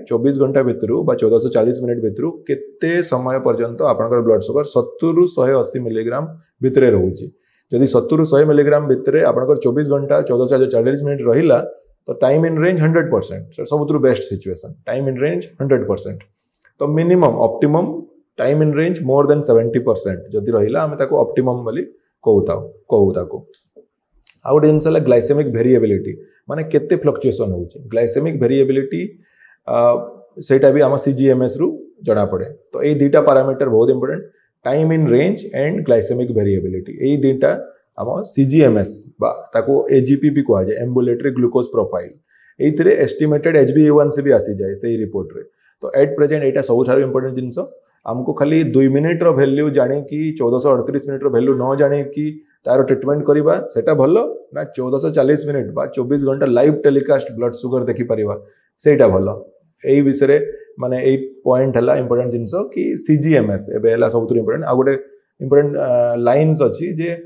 24 घंटा भितर 1440 मिनिट भितर केते समय पर्यंत आपनकर ब्लड शुगर 70 रु 180 मिलीग्राम भितर रोचे। जदि 70 रु 100 मिलीग्राम भितर आपनकर 24 घंटा 1440 मिनिट रहिला तो time in range 100%। सबुठ best situation time in range 100%। तो minimum optimum time in range more than 70% जदि रहिला आमे ताको ऑप्टिमम बोली कहू ताको। आ गोटे जिनस ग्लाइसेमिक वेरिएबिलिटी माने केते फ्लक्चुएशन होउची। ग्लाइसेमिक वेरिएबिलिटी सेटा भी आम सीजीएमएस रु जना पड़े। तो ये दुटा पैरामीटर बहुत important, time in range and glycaemic variability. ये दुटा आम सीजीएमएस ताको एजीपी भी कह जाए, एम्बुलेटरी ग्लूकोज प्रोफाइल। ये एस्टिमेटेड HbA1c भी आसी जाए से रिपोर्ट रे। तो एट प्रेजेंट यहाँ सब इंपोर्टेंट जिनस आमको खाली 2 मिनिट वैल्यू जाने कि 1438 मिनिट वैल्यू न जाने कि तार ट्रिटमेंट करवा सेटा भलो ना 1440 मिनिट बा 24 घंटा लाइव टेलीकास्ट ब्लड शुगर देखि परिबा सेटा भलो। एई विषय माने एई पॉइंट हला इंपोर्टेंट जिनस कि सीजीएमएस एबे हला सबुत इंपोर्टेंट। आ गोटे इंपोर्टेंट लाइन्स अछि जे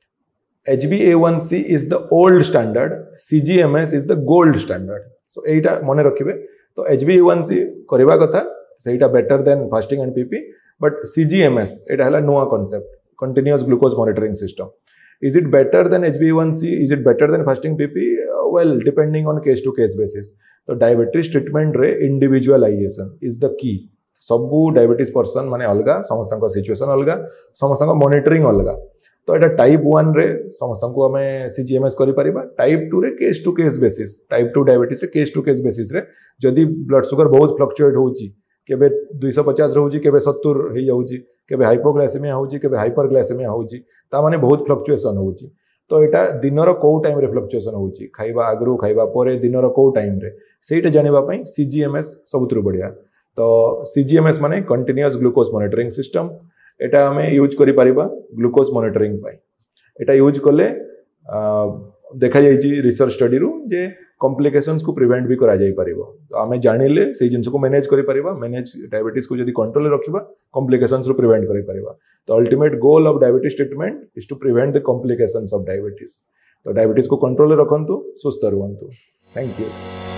HbA1c is the old standard, CGMS is the gold standard. सो एटा मने रखिबे। तो HbA1c करबा कथा सेटा better than fasting and PP, but CGMS एटा हला नुआ concept, continuous glucose monitoring system. Is it better than HbA1c? Is it better than fasting PP? Well, depending on case to case basis. तो diabetes treatment रे individualisation is the key. सबू diabetes person माने अलगा, समस्त situation अलगा, समस्त monitoring अलगा। तो एटा टाइप 1 रे समस्त को हमें CGMS करि परिबा, टाइप 2 रे case to case basis, type 2 diabetes रे केस टू केस बेसिस रे जदि ब्लड शुगर बहुत फ्लक्चुएट होउची, केबे 250 रहउची, केबे 70 हे जाउची, केबे हाइपोग्लाइसेमिया होउची, केबे हाइपरग्लाइसेमिया होउची, ता माने बहुत फ्लक्चुएशन होउची। तो एटा दिनर को टाइम रे फ्लक्चुएशन होउची, खाइबा आगरु खाइबा परे दिनर को टाइम रे सेटा जानिबा पई CGMS सबुतरु बढ़िया। तो CGMS माने कंटीन्यूअस ग्लूकोज मॉनिटरिंग सिस्टम। एटा हमें यूज करि परिबा ग्लूकोज मॉनिटरिंग पई। एटा यूज कले देखा जाइए रिसर्च स्टडी रु जे कॉम्प्लिकेशंस को प्रिवेंट भी करा जाई परिबो। तो आमे जानिले से जिंस को मैनेज करि परिबा, मैनेज डायबिटीज को जदी कंट्रोल रखिबा कॉम्प्लिकेशंस रु प्रिवेंट करि परिबा। तो ultimate goal of diabetes treatment is to prevent the complications of diabetes. तो डायबिटीज को कंट्रोल रखंतु, सुस्थ रहंतु। Thank you.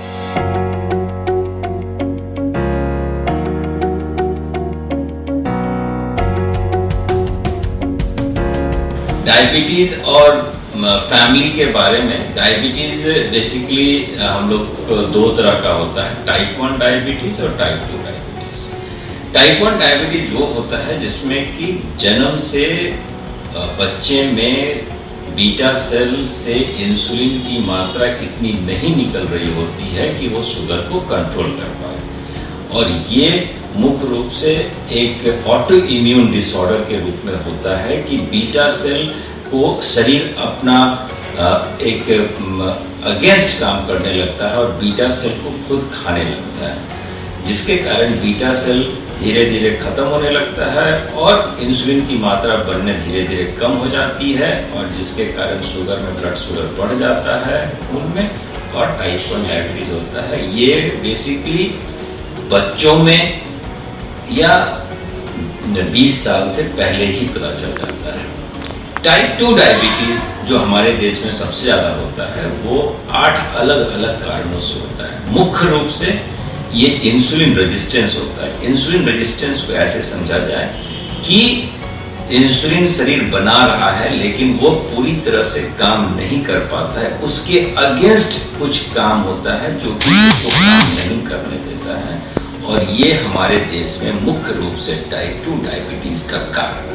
डायबिटीज और फैमिली के बारे में, डायबिटीज बेसिकली हम लोग 2 तरह का होता है, टाइप 1 डायबिटीज और टाइप 2 डायबिटीज। टाइप 1 डायबिटीज वो होता है जिसमें कि जन्म से बच्चे में बीटा सेल से इंसुलिन की मात्रा इतनी नहीं निकल रही होती है कि वो शुगर को कंट्रोल कर पाए। और ये मुख्य रूप से एक ऑटो इम्यून डिसऑर्डर के रूप में होता है कि बीटा सेल को शरीर अपना एक अगेंस्ट काम करने लगता है और बीटा सेल को खुद खाने लगता है, जिसके कारण बीटा सेल धीरे धीरे खत्म होने लगता है और इंसुलिन की मात्रा बनने धीरे धीरे कम हो जाती है, और जिसके कारण शुगर में ब्लड शुगर बढ़ जाता है खून में और टाइप 1 डायबिटीज होता है। ये बेसिकली बच्चों में या 20 साल से पहले ही पता चल जाता है। टाइप 2 डायबिटीज जो हमारे देश में सबसे ज़्यादा होता है वो 8 अलग अलग कारणों से होता है। मुख्य रूप से ये इंसुलिन रेजिस्टेंस होता है। इंसुलिन रेजिस्टेंस को ऐसे समझा जाए कि इंसुलिन शरीर बना रहा है लेकिन वो पूरी तरह से काम नहीं कर पाता है, उसके अगेंस्ट कुछ काम होता है जो कि उसको काम नहीं करने देता है, और ये हमारे देश में मुख्य रूप से टाइप 2 डायबिटीज का कारण है।